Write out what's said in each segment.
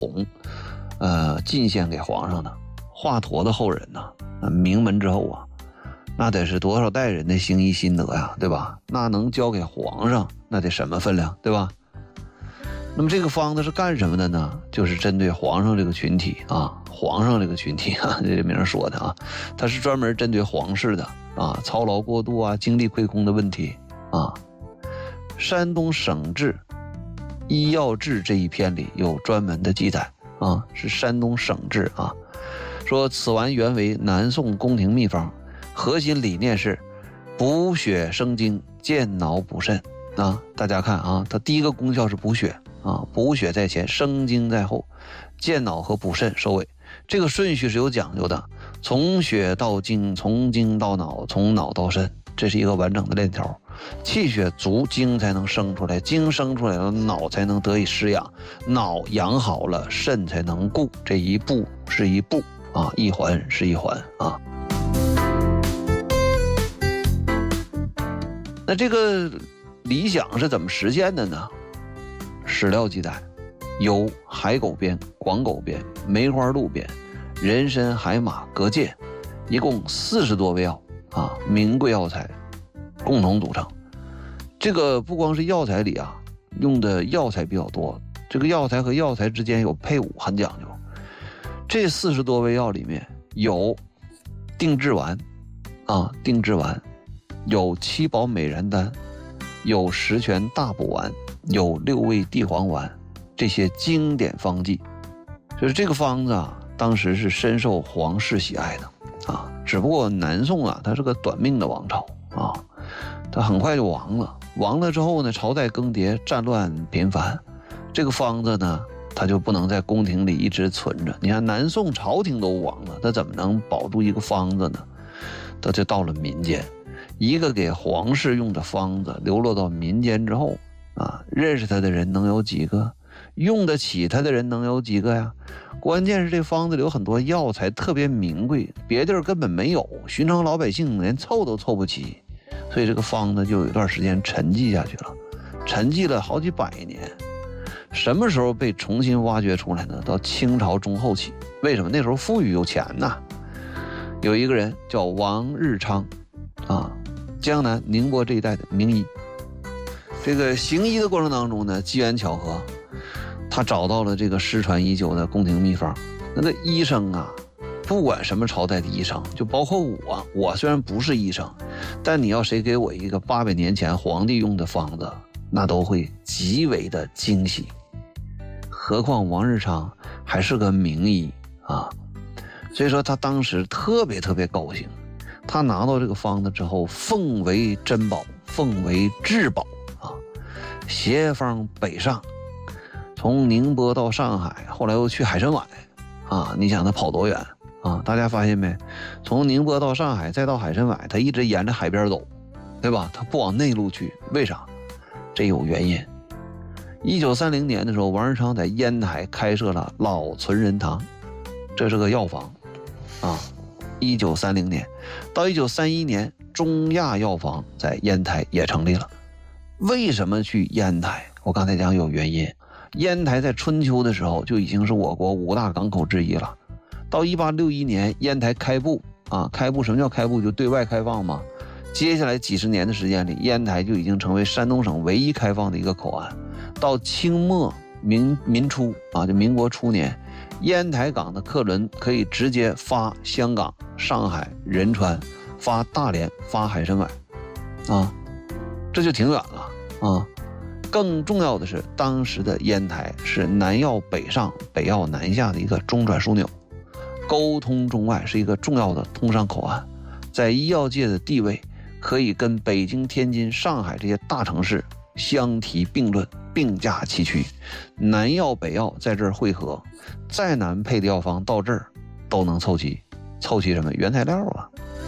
进献给皇上的。华佗的后人呢，名门之后啊，那得是多少代人的心意心得呀，对吧？那能交给皇上，那得什么分量，对吧？那么这个方子是干什么的呢？就是针对皇上这个群体啊，皇上这个群体啊，这名说的啊，它是专门针对皇室的啊，操劳过度啊，精力亏空的问题啊。山东省志医药志这一篇里有专门的记载啊，是山东省志啊，说此丸原为南宋宫廷秘方，核心理念是补血生津，健脑补肾啊。大家看啊，它第一个功效是补血啊，补血在前，生津在后，健脑和补肾收尾。这个顺序是有讲究的，从血到精，从精到脑，从脑到肾，这是一个完整的链条。气血足，精才能生出来，精生出来了，脑才能得以施养，脑养好了，肾才能固。这一步是一步啊，一环是一环啊。那这个理想是怎么实现的呢？史料记载，有海狗鞭、广狗鞭、梅花鹿鞭、人参、海马各界，一共40多味药啊，名贵药材共同组成。这个不光是药材里啊，用的药材比较多，这个药材和药材之间有配伍，很讲究。这40多味药里面有定制丸啊，定制丸，有7宝美人丹，有十全大补丸，有6味地黄丸，这些经典方剂。就是这个方子啊，当时是深受皇室喜爱的啊。只不过南宋啊，它是个短命的王朝啊，它很快就亡了。亡了之后呢，朝代更迭，战乱频繁，这个方子呢，它就不能在宫廷里一直存着。你看南宋朝廷都亡了，它怎么能保住一个方子呢？它就到了民间，一个给皇室用的方子流落到民间之后啊，认识它的人能有几个？用得起它的人能有几个呀？关键是这方子里有很多药材特别名贵，别地儿根本没有，寻常老百姓连凑都凑不齐，所以这个方子就有一段时间沉寂下去了，沉寂了好几百年。什么时候被重新挖掘出来呢？到清朝中后期。为什么？那时候富裕有钱呐。有一个人叫王日昌啊，江南宁波这一带的名医。这个行医的过程当中呢，机缘巧合，他找到了这个失传已久的宫廷秘方。那个医生啊，不管什么朝代的医生，就包括我虽然不是医生，但你要谁给我一个800年前皇帝用的方子，那都会极为的惊喜。何况王日昌还是个名医啊，所以说他当时特别高兴。他拿到这个方子之后，奉为珍宝，奉为至宝啊，携方北上，从宁波到上海，后来又去海参崴啊，你想他跑多远啊？大家发现没？从宁波到上海再到海参崴，他一直沿着海边走，对吧？他不往内陆去，为啥？这有原因。1930年的时候，王日昌在烟台开设了老存仁堂，这是个药房啊。1930年到1931年，中亚药房在烟台也成立了。为什么去烟台？我刚才讲有原因。烟台在春秋的时候就已经是我国5大港口之一了。到1861年，烟台开埠啊，开埠什么叫开埠？就对外开放嘛。接下来几十年的时间里，烟台就已经成为山东省唯一开放的一个口岸。到清末民初啊，就民国初年，烟台港的客轮可以直接发香港、上海、仁川，发大连，发海参崴啊，这就挺远了啊。更重要的是，当时的烟台是南药北上、北药南下的一个中转枢纽，沟通中外，是一个重要的通商口岸，在医药界的地位可以跟北京、天津、上海这些大城市相提并论，并驾齐驱。南药北药在这儿汇合，再难配的药方到这儿都能凑齐。凑齐什么？原材料啊。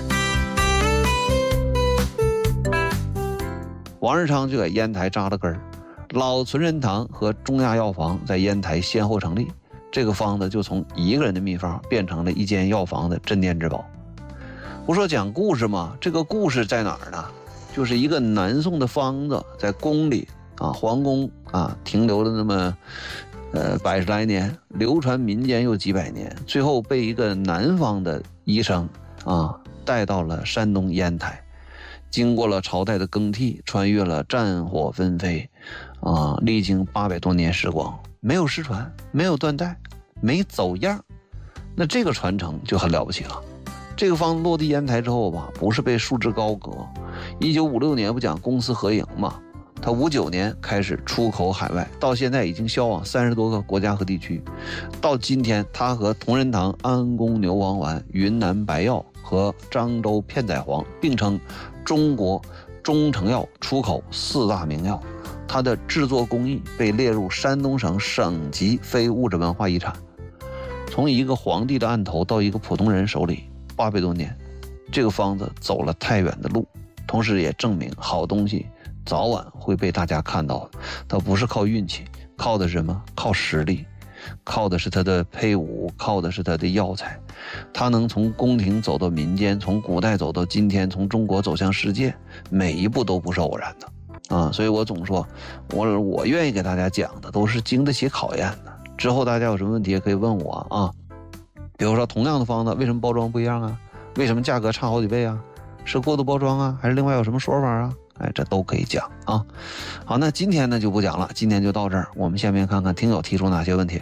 王日昌就在烟台扎了根儿，老存仁堂和中亚药房在烟台先后成立，这个方子就从一个人的秘方变成了一间药房的镇店之宝。不说讲故事吗？这个故事在哪儿呢？就是一个南宋的方子在宫里啊，皇宫啊停留了那么 100来年，流传民间又几百年，最后被一个南方的医生带到了山东烟台，经过了朝代的更替，穿越了战火纷飞，历经800多年时光，没有失传，没有断代，没走样，那这个传承就很了不起了。这个方子落地烟台之后吧，不是被束之高阁。1956年不讲公私合营嘛，他59年开始出口海外，到现在已经销往30多个国家和地区。到今天，他和同仁堂安宫牛黄丸、云南白药和漳州片仔癀并称中国中成药出口4大名药。它的制作工艺被列入山东省省级非物质文化遗产。从一个皇帝的案头到一个普通人手里，800多年，这个方子走了太远的路，同时也证明好东西早晚会被大家看到的。它不是靠运气，靠的是什么？靠实力，靠的是它的配伍，靠的是它的药材。它能从宫廷走到民间，从古代走到今天，从中国走向世界，每一步都不是偶然的所以我总说，我愿意给大家讲的都是经得起考验的。之后大家有什么问题也可以问我比如说同样的方子为什么包装不一样啊？为什么价格差好几倍啊？是过度包装啊，还是另外有什么说法啊？这都可以讲好，那今天呢就不讲了，今天就到这儿。我们下面看看听友提出哪些问题。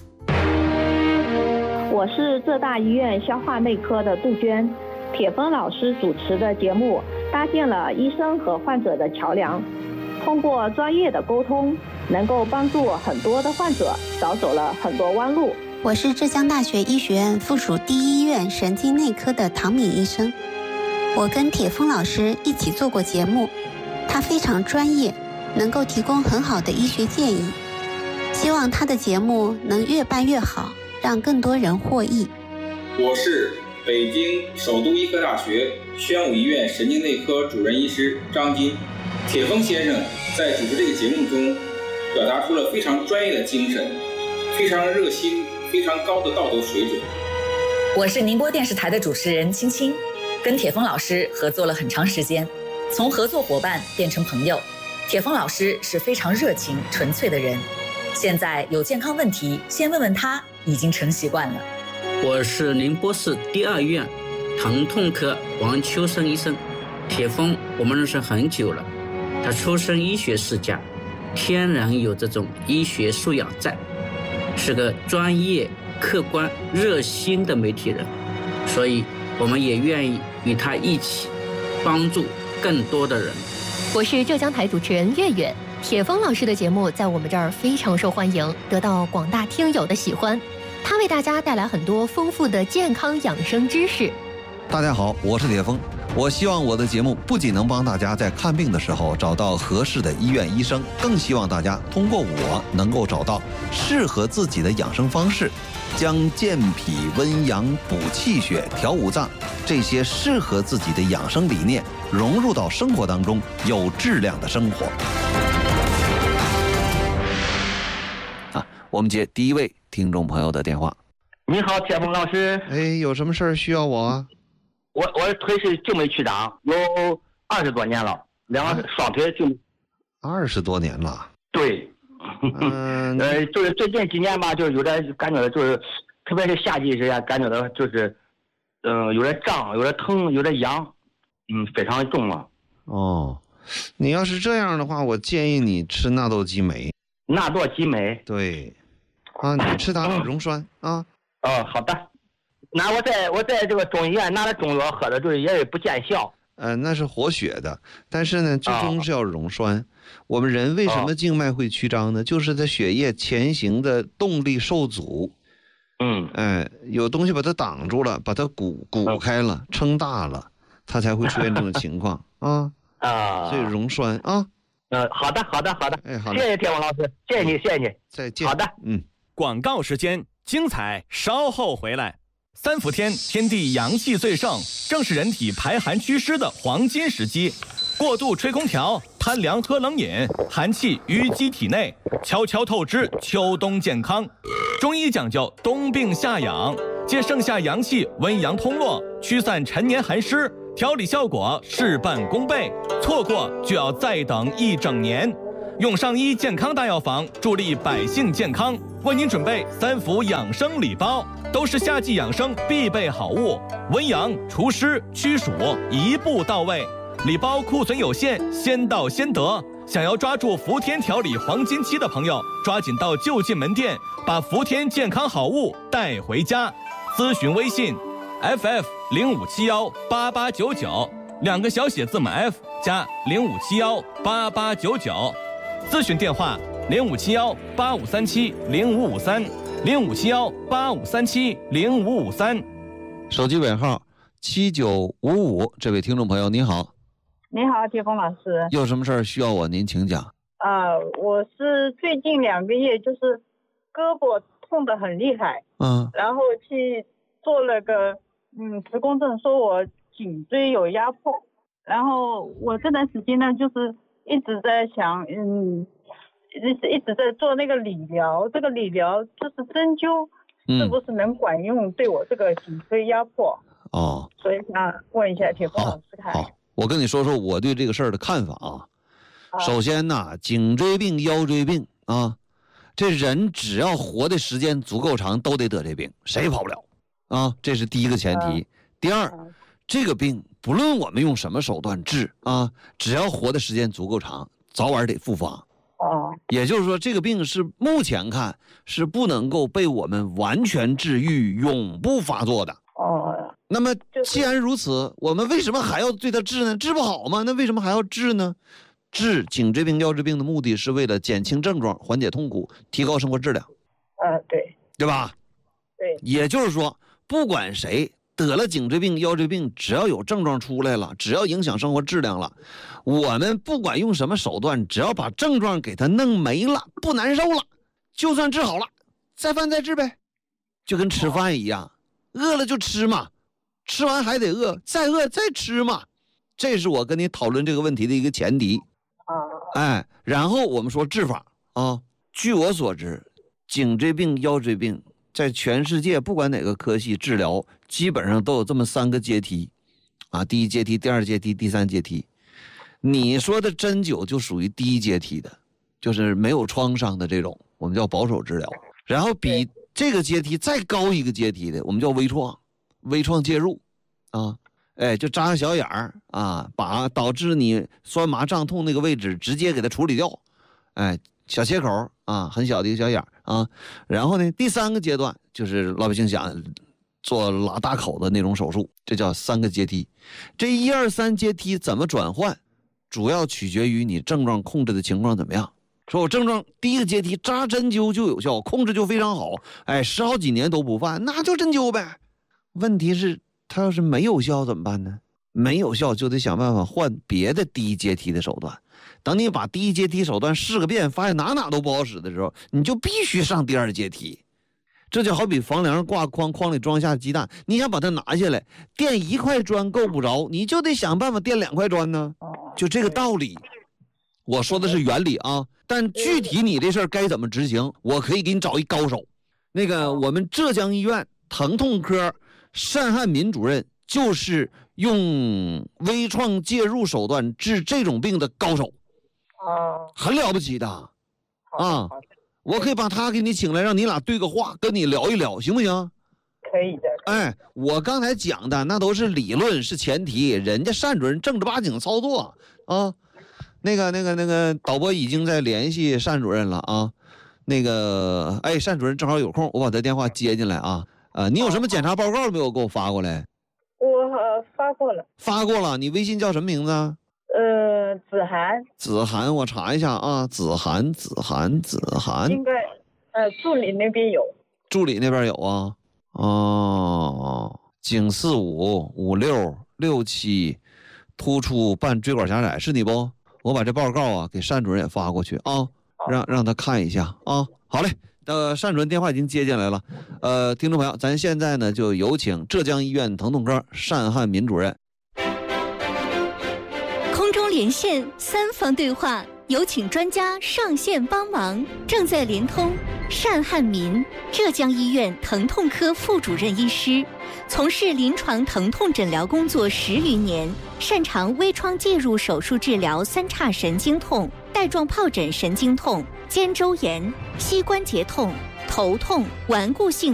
我是浙大医院消化内科的杜鹃，铁峰老师主持的节目搭建了医生和患者的桥梁，通过专业的沟通，能够帮助很多的患者少走了很多弯路。 我是浙江大学医学院附属第一医院神经内科的唐敏医生，我跟铁峰老师一起做过节目，他非常专业，能够提供很好的医学建议，希望他的节目能越办越好，让更多人获益。 我是北京首都医科大学宣武医院神经内科主任医师张金。铁峰先生在主持这个节目中表达出了非常专业的精神，非常热心，非常高的道德水准。 我是宁波电视台的主持人青青，跟铁峰老师合作了很长时间，从合作伙伴变成朋友。铁峰老师是非常热情纯粹的人，现在有健康问题先问问他，已经成习惯了。 我是宁波市第二医院疼痛科王秋生医生。铁峰我们认识很久了，他出身医学世家，天然有这种医学素养在，是个专业客观热心的媒体人，所以我们也愿意与他一起帮助更多的人。 我是浙江台主持人月月，铁峰老师的节目在我们这儿非常受欢迎，得到广大听友的喜欢。他为大家带来很多丰富的健康养生知识。 大家好，我是铁峰。我希望我的节目不仅能帮大家在看病的时候找到合适的医院医生，更希望大家通过我能够找到适合自己的养生方式，将健脾温阳补气血调五脏这些适合自己的养生理念融入到生活当中，有质量的生活。我们接第一位听众朋友的电话。 你好，铁峰老师。 有什么事儿需要我啊？ 我腿是静脉曲张，有20多年了，双腿就 20多年了。 对，就是最近几年吧，就是有点感觉到，就是特别是夏季时间，感觉到就是，有点胀，有点疼，有点痒，非常重了。 你要是这样的话，我建议你吃纳豆激酶。 纳豆激酶。 对，你吃它溶栓啊。 好的。那我在这个中医院拿的中药喝的，就是也不见效。 那是活血的，但是呢，最终是要溶栓。我们人为什么静脉会曲张呢？就是在血液前行的动力受阻。有东西把它挡住了，把它鼓开了，撑大了，它才会出现这种情况所以溶栓啊。 好的。 好的， 谢谢铁峰老师，谢谢你， 再见。 好的， 广告时间，精彩稍后回来。3伏天，天地阳气最盛，正是人体排寒祛湿的黄金时机。过度吹空调，贪凉喝冷饮，寒气淤积体内，悄悄透支秋冬健康。中医讲究冬病夏养，借盛夏阳气温阳通络，驱散陈年寒湿，调理效果事半功倍。错过就要再等1整年。用上医健康大药房，助力百姓健康。 为您准备3幅养生礼包，都是夏季养生必备好物，温阳、除湿、驱暑一步到位。礼包库存有限，先到先得。想要抓住伏天调理黄金期的朋友，抓紧到就近门店，把伏天健康好物带回家。咨询微信 FF05718899，2个小写字母 F 加05718899。咨询电话057185370553，057185370553。 手机尾号7955，这位听众朋友您好。 你好，铁峰老师。 有什么事儿需要我？您请讲。 我是最近2个月就是胳膊痛得很厉害，然后去做了个磁共振，说我颈椎有压迫，然后我这段时间呢就是一直在想，一直在做那个理疗，这个理疗就是针灸，是不是能管用对我这个颈椎压迫？所以想问一下铁峰老师看。 好，我跟你说说我对这个事儿的看法啊。首先呢，颈椎病、腰椎病啊，这人只要活的时间足够长，都得得这病，谁也跑不了啊，这是第一个前提。第二，这个病不论我们用什么手段治啊，只要活的时间足够长，早晚得复发。也就是说，这个病是目前看是不能够被我们完全治愈、永不发作的。那么既然如此，我们为什么还要对它治呢？治不好吗？那为什么还要治呢？治颈椎病、腰椎病的目的是为了减轻症状、缓解痛苦、提高生活质量。对吧？ 对。 也就是说，不管谁得了颈椎病、腰椎病，只要有症状出来了，只要影响生活质量了，我们不管用什么手段，只要把症状给它弄没了，不难受了，就算治好了，再犯再治呗，就跟吃饭一样，饿了就吃嘛，吃完还得饿，再饿再吃嘛。这是我跟你讨论这个问题的一个前提。然后我们说治法啊，据我所知，颈椎病、腰椎病在全世界不管哪个科系治疗，基本上都有这么3个阶梯啊，第1阶梯、第2阶梯、第3阶梯。你说的针灸就属于第1阶梯的，就是没有创伤的这种，我们叫保守治疗。然后比这个阶梯再高一个阶梯的，我们叫微创介入啊，就扎个小眼儿啊，把导致你酸麻胀痛那个位置直接给它处理掉，小切口啊，很小的一个小眼儿啊。然后呢，第3个阶段就是老百姓想做拉大口的那种手术，这叫3个阶梯。这1、2、3阶梯怎么转换，主要取决于你症状控制的情况怎么样。说我症状第1个阶梯扎针灸就有效，控制就非常好，10好几年都不犯，那就针灸呗。问题是它要是没有效怎么办呢？没有效就得想办法换别的第1阶梯的手段。等你把第1阶梯手段试个遍，发现哪都不好使的时候，你就必须上第2阶梯。这就好比房梁挂筐，筐里装下鸡蛋，你想把它拿下来，垫1块砖够不着，你就得想办法垫2块砖呢。就这个道理。我说的是原理啊，但具体你这事儿该怎么执行，我可以给你找一高手。我们浙江医院疼痛科单汉民主任就是用微创介入手段治这种病的高手，很了不起的啊！我可以把他给你请来，让你俩对个话，跟你聊一聊，行不行？ 可以的。 我刚才讲的那都是理论，是前提，人家单主任正儿八经操作啊。那个导播已经在联系单主任了啊。单主任正好有空，我把他电话接进来啊。你有什么检查报告没有给我发过来？ 我发过了。 发过了，你微信叫什么名字啊？ 子涵。 子涵，我查一下啊，子涵。 应该，助理那边有。 助理那边有啊。颈45、56、67，突出半椎管狭窄，是你不？我把这报告啊给单主任也发过去啊，让他看一下啊。好嘞，单主任电话已经接进来了。听众朋友，咱现在呢就有请浙江医院疼痛科单汉民主任。 空中连线3方对话，有请专家上线帮忙。正在连通单汉民，浙江医院疼痛科副主任医师，从事临床疼痛诊疗工作10余年，擅长微创介入手术治疗3叉神经痛、带状疱疹神经痛、肩周炎、膝关节痛、 头痛、顽固性